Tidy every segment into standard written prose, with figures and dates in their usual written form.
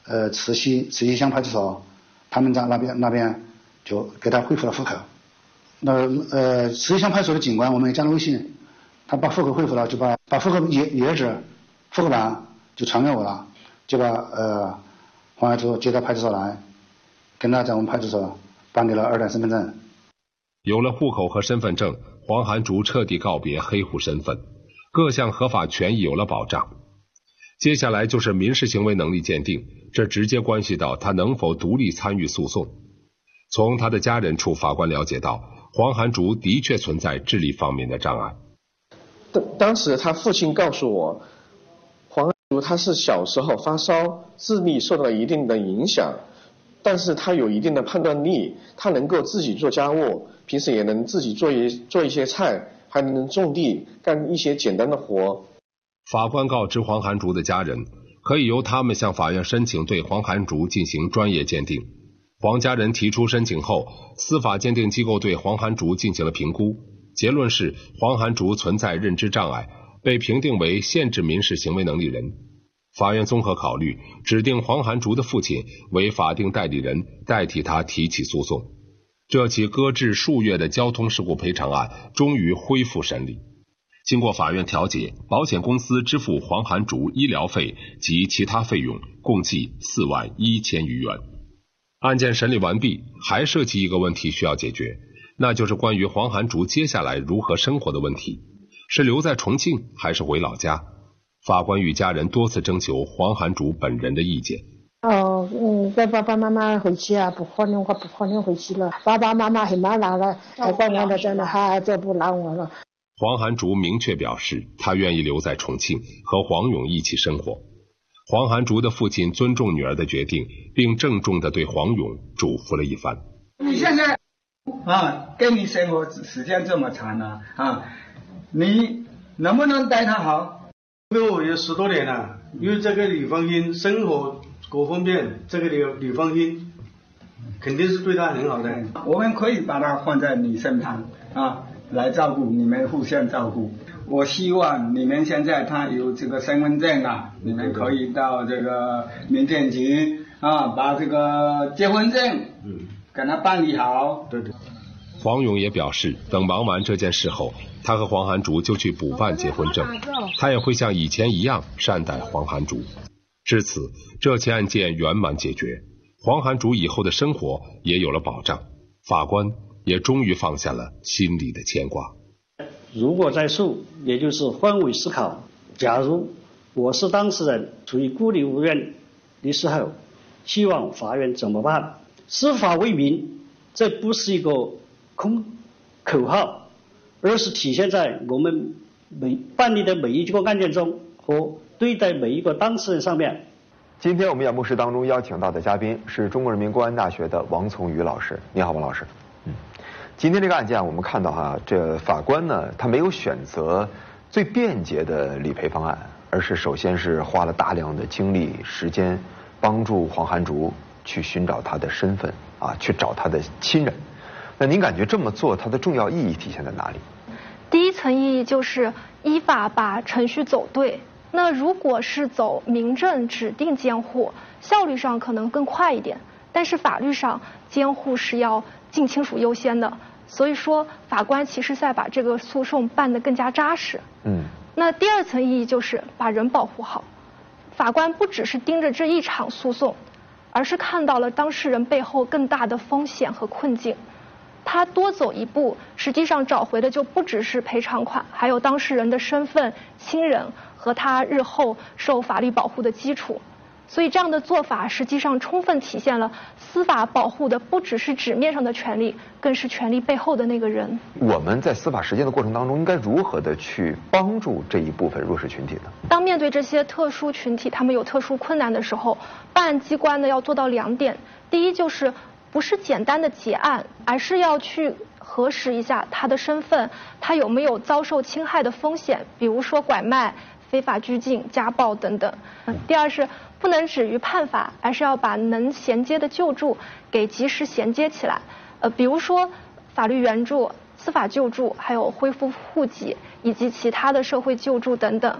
慈溪乡派出所，他们在那边就给他恢复了户口。那慈溪乡派出所的警官我们也加了微信，他把户口恢复了，就把户口页纸、户口bản就传给我了，就把黄海竹接到派出所来，跟他在我们派出所办理了2代身份证。 有了户口和身份证，黄涵竹彻底告别黑户身份，各项合法权益有了保障。接下来就是民事行为能力鉴定，这直接关系到他能否独立参与诉讼。从他的家人处，法官了解到黄涵竹的确存在智力方面的障碍。 当时他父亲告诉我，黄涵竹他是小时候发烧，智力受到一定的影响，但是他有一定的判断力，他能够自己做家务，平时也能自己做一些菜，还能种地，干一些简单的活。 法官告知黄涵竹的家人，可以由他们向法院申请对黄涵竹进行专业鉴定。黄家人提出申请后，司法鉴定机构对黄涵竹进行了评估，结论是黄涵竹存在认知障碍，被评定为限制民事行为能力人。法院综合考虑，指定黄涵竹的父亲为法定代理人，代替他提起诉讼。这起搁置数月的交通事故赔偿案终于恢复审理。经过法院调解，保险公司支付黄涵竹医疗费及其他费用共计4万1千余元。案件审理完毕，还涉及一个问题需要解决，那就是关于黄涵竹接下来如何生活的问题，是留在重庆还是回老家？法官与家人多次征求黄涵竹本人的意见。 带爸爸妈妈回去啊，不可能回去了。爸爸妈妈很忙了，管我的真的还就不让我了。 黄涵竹明确表示，他愿意留在重庆和黄勇一起生活。黄涵竹的父亲尊重女儿的决定，并郑重地对黄勇嘱咐了一番。 你现在跟你生活时间这么长了你能不能待他好？ 我有10多年了，因为这个李芳英生活各方面，这个李芳英肯定是对他很好的。 我们可以把他放在你身旁来照顾，你们互相照顾。我希望你们现在他有这个身份证你们可以到这个民政局把这个结婚证给他办理好。 对。 黄勇也表示，等忙完这件事后，他和黄涵竹就去补办结婚证，他也会像以前一样善待黄涵竹。至此，这起案件圆满解决，黄涵竹以后的生活也有了保障，法官也终于放下了心里的牵挂。 如果再诉，也就是换位思考，假如我是当事人，处于孤立无援的时候，希望法院怎么办？司法为民，这不是一个口号，而是体现在我们办理的每一个案件中和对待每一个当事人上面。 今天我们演播室当中邀请到的嘉宾是中国人民公安大学的王从宇老师。你好，王老师。今天这个案件我们看到这法官呢，他没有选择最便捷的理赔方案，而是首先是花了大量的精力时间，帮助黄涵竹去寻找他的身份去找他的亲人。那您感觉这么做它的重要意义体现在哪里？ 第一层意义就是依法把程序走对。那如果是走民政指定监护，效率上可能更快一点，但是法律上监护是要近亲属优先的，所以说法官其实在把这个诉讼办得更加扎实。那第二层意义就是把人保护好。法官不只是盯着这一场诉讼，而是看到了当事人背后更大的风险和困境。他多走一步，实际上找回的就不只是赔偿款，还有当事人的身份、亲人和他日后受法律保护的基础。所以这样的做法实际上充分体现了司法保护的不只是纸面上的权利，更是权利背后的那个人。我们在司法实践的过程当中，应该如何的去帮助这一部分弱势群体呢？当面对这些特殊群体，他们有特殊困难的时候，办案机关呢要做到2点。第一就是不是简单的结案，而是要去核实一下他的身份，他有没有遭受侵害的风险，比如说拐卖、非法拘禁、家暴等等。第二是不能止于判罚，而是要把能衔接的救助给及时衔接起来。比如说法律援助、司法救助，还有恢复户籍以及其他的社会救助等等。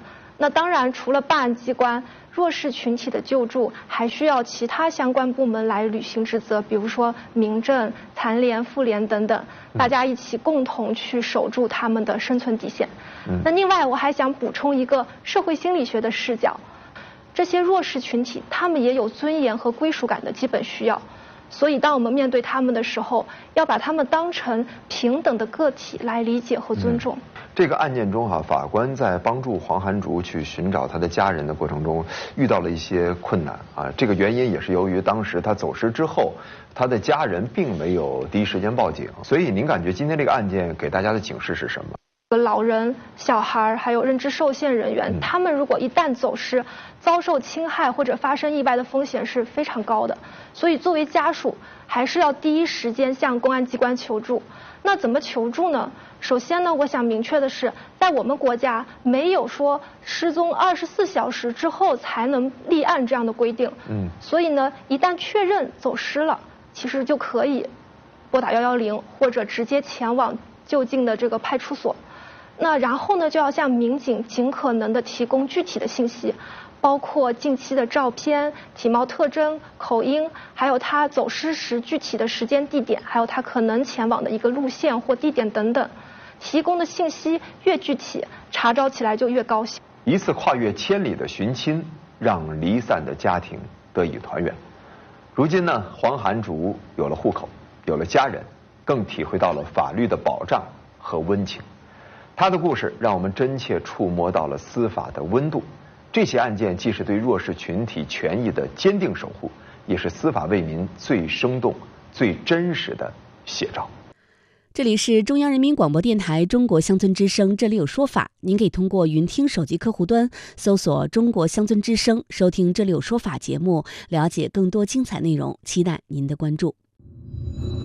那当然，除了办案机关，弱势群体的救助还需要其他相关部门来履行职责，比如说民政、残联、妇联等等，大家一起共同去守住他们的生存底线。那另外，我还想补充一个社会心理学的视角，这些弱势群体他们也有尊严和归属感的基本需要。所以，当我们面对他们的时候，要把他们当成平等的个体来理解和尊重。 这个案件中法官在帮助黄涵竹去寻找他的家人的过程中，遇到了一些困难这个原因也是由于当时他走失之后，他的家人并没有第一时间报警。所以，您感觉今天这个案件给大家的警示是什么？ 老人、小孩还有认知受限人员，他们如果一旦走失，遭受侵害或者发生意外的风险是非常高的。所以作为家属，还是要第一时间向公安机关求助。那怎么求助呢？首先呢，我想明确的是，在我们国家没有说失踪24小时之后才能立案这样的规定。所以呢，一旦确认走失了，其实就可以拨打110，或者直接前往就近的这个派出所。那然后呢，就要向民警尽可能的提供具体的信息，包括近期的照片、体貌特征、口音，还有他走失时具体的时间地点，还有他可能前往的一个路线或地点等等。提供的信息越具体，查找起来就越高效。 一次跨越千里的寻亲，让离散的家庭得以团圆。如今呢，黄涵竹有了户口，有了家人，更体会到了法律的保障和温情。他的故事让我们真切触摸到了司法的温度。这起案件既是对弱势群体权益的坚定守护，也是司法为民最生动、最真实的写照。 这里是中央人民广播电台中国乡村之声，这里有说法。您可以通过云听手机客户端搜索中国乡村之声，收听这里有说法节目，了解更多精彩内容，期待您的关注。